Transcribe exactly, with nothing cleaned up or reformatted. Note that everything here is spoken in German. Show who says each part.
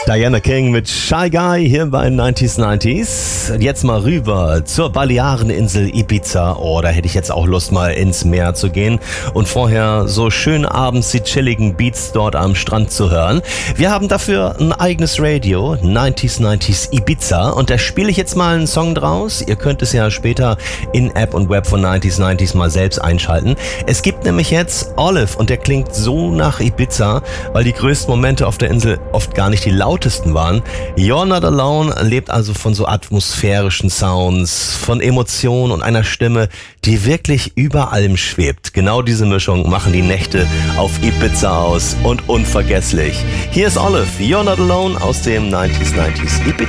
Speaker 1: Diana King mit Shy Guy hier bei neunzig neunzig. Jetzt mal rüber zur Baleareninsel Ibiza. Oh, da hätte ich jetzt auch Lust, mal ins Meer zu gehen und vorher so schön abends die chilligen Beats dort am Strand zu hören. Wir haben dafür ein eigenes Radio, neunzig neunzig Ibiza, und da spiele ich jetzt mal einen Song draus. Ihr könnt es ja später in App und Web von neunzig neunzig mal selbst einschalten. Es gibt nämlich jetzt Olive und der klingt so nach Ibiza, weil die größten Momente auf der Insel oft gar nicht die lautesten waren. You're Not Alone lebt also von so atmosphärischen Sounds, von Emotionen und einer Stimme, die wirklich über allem schwebt. Genau diese Mischung machen die Nächte auf Ibiza aus und unvergesslich. Hier ist Olive, You're Not Alone aus dem neunzig neunzig Ibiza.